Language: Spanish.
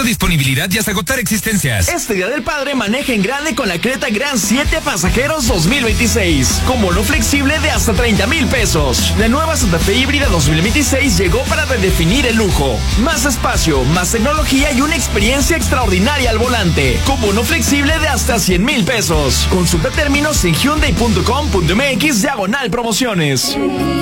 disponibilidad y hasta agotar existencias. Este Día del Padre maneja en grande con la Creta Gran 7 Pasajeros 2026, con bono flexible de hasta 30,000 pesos. La nueva Santa Fe híbrida 2026 llegó para redefinir el lujo. Más espacio, más tecnología y una experiencia extraordinaria al volante, con bono flexible de hasta 100,000 pesos. Consulta términos en Hyundai.com.mx/promociones.